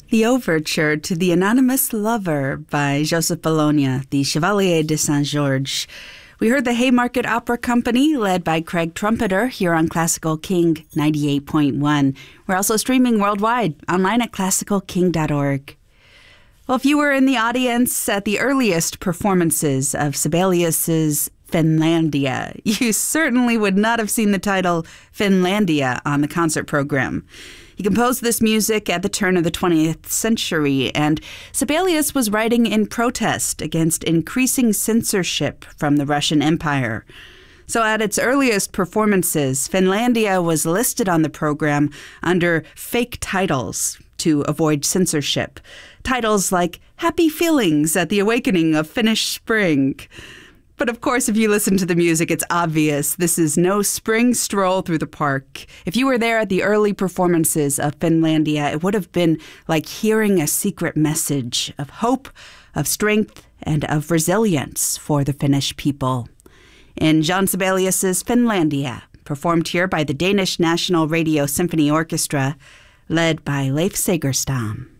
The Overture to the Anonymous Lover by Joseph Bologna, the Chevalier de Saint-Georges. We heard the Haymarket Opera Company, led by Craig Trumpeter, here on Classical King 98.1. We're also streaming worldwide, online at classicalking.org. Well, if you were in the audience at the earliest performances of Sibelius's Finlandia, you certainly would not have seen the title Finlandia on the concert program. He composed this music at the turn of the 20th century, and Sibelius was writing in protest against increasing censorship from the Russian Empire. So at its earliest performances, Finlandia was listed on the program under fake titles to avoid censorship. Titles like Happy Feelings at the Awakening of Finnish Spring. But of course, if you listen to the music, it's obvious this is no spring stroll through the park. If you were there at the early performances of Finlandia, it would have been like hearing a secret message of hope, of strength, and of resilience for the Finnish people. In Jean Sibelius's Finlandia, performed here by the Danish National Radio Symphony Orchestra, led by Leif Segerstam.